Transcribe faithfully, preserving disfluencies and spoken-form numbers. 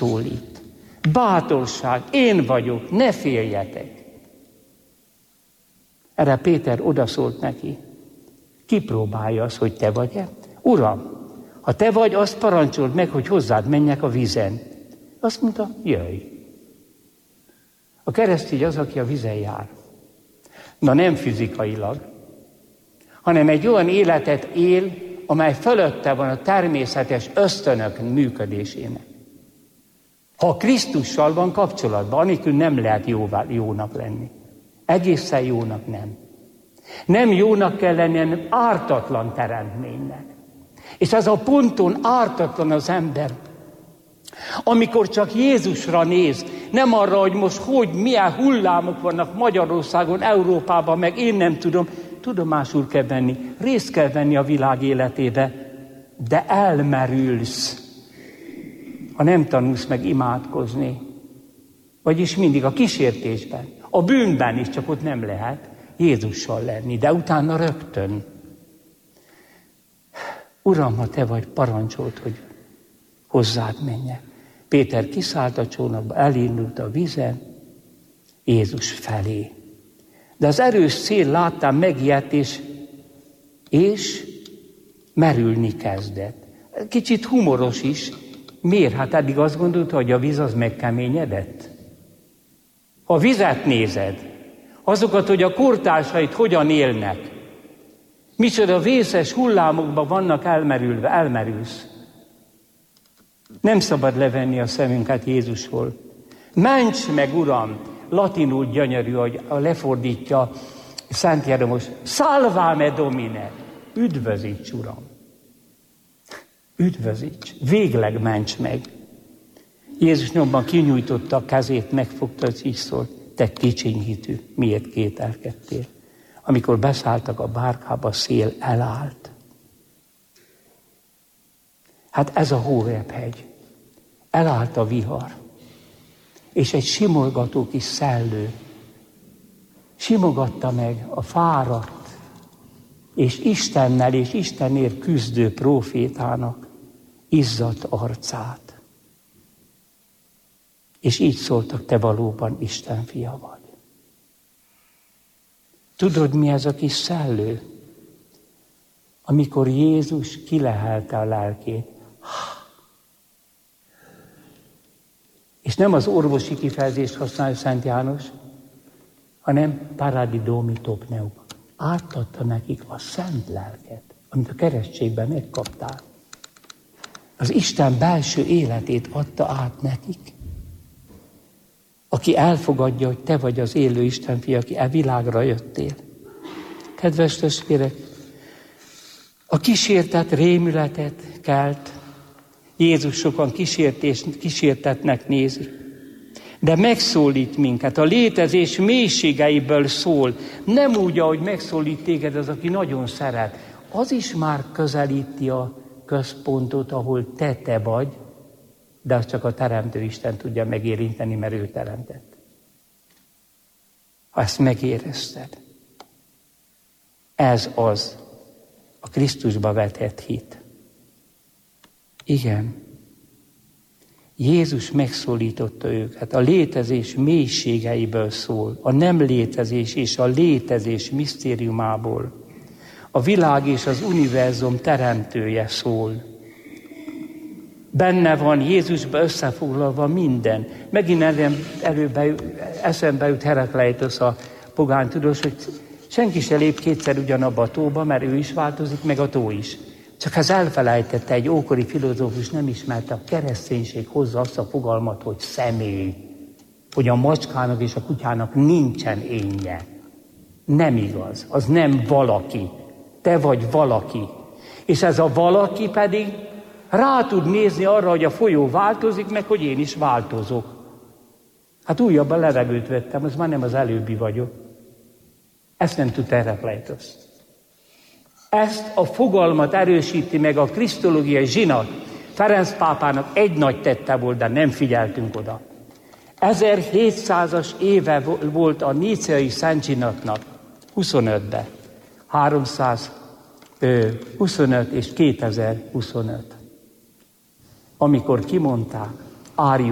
megszólít. Bátorság, én vagyok, ne féljetek. Erre Péter odaszólt neki. Kipróbálja azt, hogy te vagy-e? Uram, ha te vagy, azt parancsold meg, hogy hozzád menjek a vízen. Azt mondta, jöjj. A keresztény az, aki a vízen jár. Na nem fizikailag, hanem egy olyan életet él, amely fölötte van a természetes ösztönök működésének. Ha Krisztussal van kapcsolatban, anélkül nem lehet jóvá, jónak lenni. Egészen jónak nem. Nem jónak kell lenni, hanem ártatlan teremtménynek. És ez a ponton ártatlan az ember, amikor csak Jézusra néz, nem arra, hogy most hogy, milyen hullámok vannak Magyarországon, Európában, meg én nem tudom, tudomásul kell venni, részt kell venni a világ életébe, de elmerülsz, ha nem tanulsz meg imádkozni. Vagyis mindig a kísértésben, a bűnben is, csak ott nem lehet Jézussal lenni, de utána rögtön. Uram, ha te vagy, parancsold, hogy hozzád menjek. Péter kiszállt a csónakba, elindult a vízen, Jézus felé. De az erős szél láttán megijedt, és, és merülni kezdett. Kicsit humoros is. Miért? Hát eddig azt gondolta, hogy a víz az megkeményedett. Ha a vizet nézed, azokat, hogy a kortársait hogyan élnek, micsoda vészes hullámokban vannak elmerülve, elmerülsz. Nem szabad levenni a szemünket Jézusról. Ments meg, Uram! Latinul gyönyörű, hogy lefordítja Szent Jeromos. Salvame Domine! Üdvözíts, Uram! Üdvözíts! Végleg ments meg! Jézus nyomban kinyújtotta a kezét, megfogta, és így szólt, te kicsiny hitű, miért kételkedtél? Amikor beszálltak a bárkába, a szél elállt. Hát ez a Hóreb-hegy. Elállt a vihar. És egy simolgató kis szellő simogatta meg a fáradt és Istennel és Istenért küzdő prófétának izzadt arcát. És így szóltak, te valóban Isten fia vagy. Tudod, mi ez a kis szellő? Amikor Jézus kilehelte a lelkét. És nem az orvosi kifejezést használja Szent János, hanem paradidomitó pneuma. Átadta nekik a szent lelket, amit a keresztségben megkaptál. Az Isten belső életét adta át nekik. Aki elfogadja, hogy te vagy az élő Isten fia, aki e világra jöttél. Kedves testvérek, a kísértet rémületet kelt, Jézus sokan kísértetnek nézi, de megszólít minket, a létezés mélységeiből szól, nem úgy, ahogy megszólít téged az, aki nagyon szeret. Az is már közelíti a központot, ahol te te vagy, de azt csak a Teremtő Isten tudja megérinteni, mert ő teremtett. Ha ezt megérezted, ez az a Krisztusba vetett hit. Igen, Jézus megszólította őket, a létezés mélységeiből szól, a nem létezés és a létezés misztériumából. A világ és az univerzum teremtője szól. Benne van Jézusba összefoglalva minden. Megint előbb eszembe jut Herakleitosz, a pogány tudós, hogy senki se lép kétszer ugyanabba a tóba, mert ő is változik, meg a tó is. Csak ez elfelejtette, egy ókori filozófus nem ismerte, a kereszténység hozza azt a fogalmat, hogy személy. Hogy a macskának és a kutyának nincsen énje. Nem igaz, az nem valaki. Te vagy valaki. És ez a valaki pedig rá tud nézni arra, hogy a folyó változik, meg hogy én is változok. Hát újabban levegőt vettem, az már nem az előbbi vagyok. Ezt nem tud Herakleitosz. Ezt a fogalmat erősíti meg a krisztológiai zsinat. Ferenc pápának egy nagy tette volt, de nem figyeltünk oda. ezerhétszázas éve volt a níceai Szent Zsinatnak, huszonötben. háromszázhuszonöt és kétezer-huszonöt. Amikor kimondták, Árius